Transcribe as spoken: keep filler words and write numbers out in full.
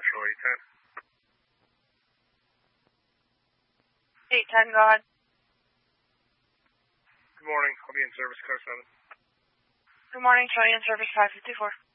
Nashville eight ten. eight ten, go ahead. Good morning. I'll be in service car seven. Good morning, showing in service five fifty-four.